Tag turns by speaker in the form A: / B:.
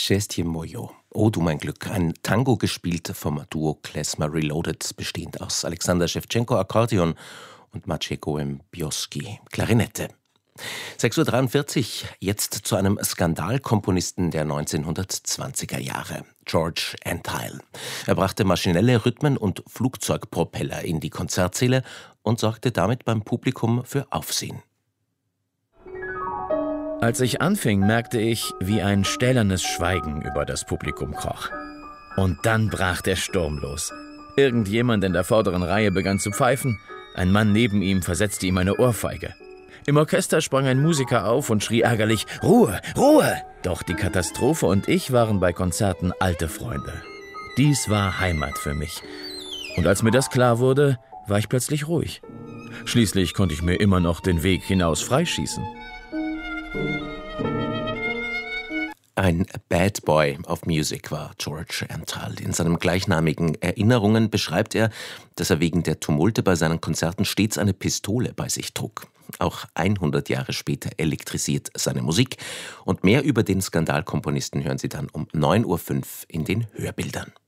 A: Szczęście moje, oh du mein Glück, ein Tango gespielt vom Duo Klezmer Reloaded, bestehend aus Alexander Schewtschenko Akkordeon und Maciej Gołębioski Klarinette. 6:43 Uhr, jetzt zu einem Skandalkomponisten der 1920er Jahre, George Antheil. Er brachte maschinelle Rhythmen und Flugzeugpropeller in die Konzertsäle und sorgte damit beim Publikum für Aufsehen.
B: Als ich anfing, merkte ich, wie ein stählernes Schweigen über das Publikum kroch. Und dann brach der Sturm los. Irgendjemand in der vorderen Reihe begann zu pfeifen, ein Mann neben ihm versetzte ihm eine Ohrfeige. Im Orchester sprang ein Musiker auf und schrie ärgerlich: »Ruhe, Ruhe!« Doch die Katastrophe und ich waren bei Konzerten alte Freunde. Dies war Heimat für mich. Und als mir das klar wurde, war ich plötzlich ruhig. Schließlich konnte ich mir immer noch den Weg hinaus freischießen.
A: Ein Bad Boy of Music war George Antheil. In seinen gleichnamigen Erinnerungen beschreibt er, dass er wegen der Tumulte bei seinen Konzerten stets eine Pistole bei sich trug. Auch 100 Jahre später elektrisiert seine Musik. Und mehr über den Skandalkomponisten hören Sie dann um 9:05 Uhr in den Hörbildern.